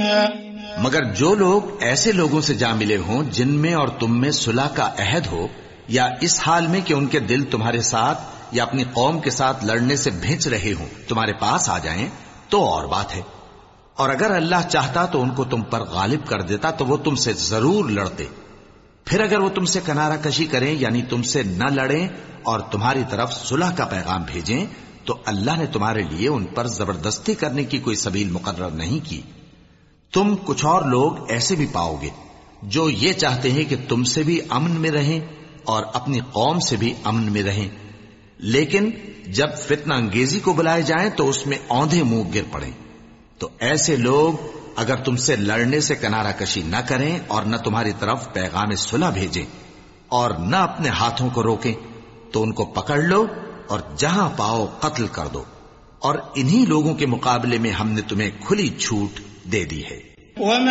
مگر جو لوگ ایسے لوگوں سے جا ملے ہوں جن میں اور تم میں صلح کا عہد ہو، یا اس حال میں کہ ان کے دل تمہارے ساتھ یا اپنی قوم کے ساتھ لڑنے سے بھنچ رہے ہوں، تمہارے پاس آ جائیں تو اور بات ہے، اور اگر اللہ چاہتا تو ان کو تم پر غالب کر دیتا تو وہ تم سے ضرور لڑتے۔ پھر اگر وہ تم سے کنارہ کشی کریں یعنی تم سے نہ لڑیں اور تمہاری طرف صلح کا پیغام بھیجیں تو اللہ نے تمہارے لیے ان پر زبردستی کرنے کی کوئی سبیل مقرر نہیں کی۔ تم کچھ اور لوگ ایسے بھی پاؤ گے جو یہ چاہتے ہیں کہ تم سے بھی امن میں رہیں اور اپنی قوم سے بھی امن میں رہیں، لیکن جب فتنہ انگیزی کو بلائے جائیں تو اس میں اوندھے منہ گر پڑیں۔ تو ایسے لوگ اگر تم سے لڑنے سے کنارہ کشی نہ کریں اور نہ تمہاری طرف پیغام صلح بھیجیں اور نہ اپنے ہاتھوں کو روکیں تو ان کو پکڑ لو اور جہاں پاؤ قتل کر دو، اور انہی لوگوں کے مقابلے میں ہم نے تمہیں کھلی چھوٹ دے دی ہے۔